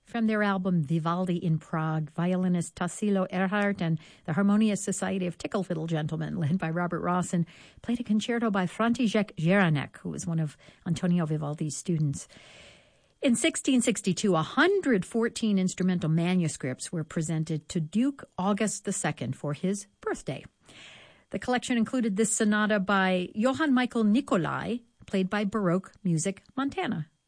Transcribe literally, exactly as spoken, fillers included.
From their album Vivaldi in Prague, violinist Tassilo Erhardt and the Harmonious Society of Tickle Fiddle Gentlemen, led by Robert Rawson, played a concerto by František Jaranek, who was one of Antonio Vivaldi's students. In sixteen sixty-two, one hundred fourteen instrumental manuscripts were presented to Duke August the Second for his birthday. The collection included this sonata by Johann Michael Nicolai, played by Baroque Music Montana.